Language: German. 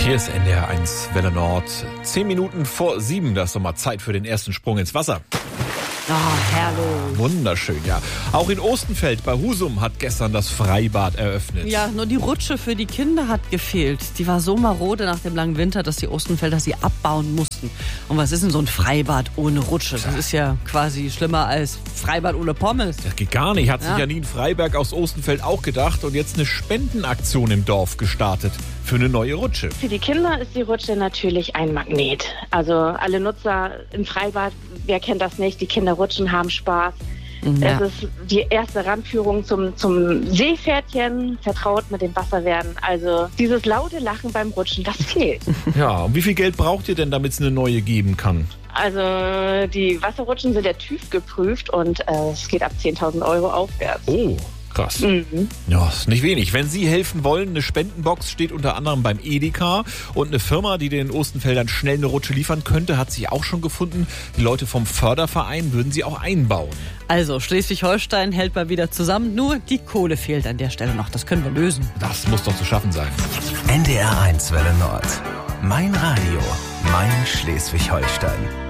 Hier ist NDR1 Welle Nord. 10 Minuten vor 7, das ist nochmal Zeit für den ersten Sprung ins Wasser. Oh, herrlich. Wunderschön, ja. Auch in Ostenfeld bei Husum hat gestern das Freibad eröffnet. Ja, nur die Rutsche für die Kinder hat gefehlt. Die war so marode nach dem langen Winter, dass die Ostenfelder sie abbauen mussten. Und was ist denn so ein Freibad ohne Rutsche? Das ist ja quasi schlimmer als Freibad ohne Pommes. Das geht gar nicht, hat sich Janine Freiberg aus Ostenfeld auch gedacht und jetzt eine Spendenaktion im Dorf gestartet für eine neue Rutsche. Für die Kinder ist die Rutsche natürlich ein Magnet. Also alle Nutzer im Freibad, wer kennt das nicht, die Kinder rutschen, haben Spaß. Ja. Es ist die erste Ranführung zum Seepferdchen, vertraut mit dem Wasser werden. Also dieses laute Lachen beim Rutschen, das fehlt. Ja, und wie viel Geld braucht ihr denn, damit es eine neue geben kann? Also die Wasserrutschen sind der TÜV geprüft und es geht ab 10.000 € aufwärts. Oh, krass. Ja, ist nicht wenig. Wenn Sie helfen wollen, eine Spendenbox steht unter anderem beim Edeka und eine Firma, die den Ostenfeldern schnell eine Rutsche liefern könnte, hat sich auch schon gefunden. Die Leute vom Förderverein würden sie auch einbauen. Also, Schleswig-Holstein hält mal wieder zusammen, nur die Kohle fehlt an der Stelle noch. Das können wir lösen. Das muss doch zu schaffen sein. NDR1 Welle Nord. Mein Radio, mein Schleswig-Holstein.